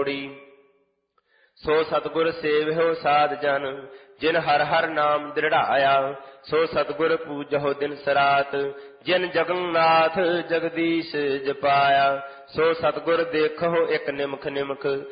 ਪੌੜੀ। ਸੋ ਸਤਿਗੁਰ ਸੇਵਿਓ ਸਾਧ ਜਨ, ਜਿਨ ਹਰ ਹਰ ਨਾਮ ਦ੍ਰਿੜਾਇਆ। ਸੋ ਸਤਿਗੁਰ ਪੂਜਹੁ ਦਿਨ ਸਰਾਤ, ਜਿਨ ਜਗਨਨਾਥ ਜਗਦੀਸ਼ ਜਪਾਇਆ। ਸੋ ਸਤਿਗੁਰ ਦੇਖਹੁ ਇਕ ਨਿਮਖ ਨਿਮਖ,